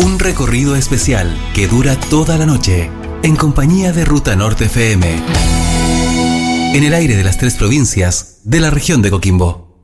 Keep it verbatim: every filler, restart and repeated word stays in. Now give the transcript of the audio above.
Un recorrido especial que dura toda la noche, en compañía de Ruta Norte F M. En el aire de las tres provincias de la región de Coquimbo.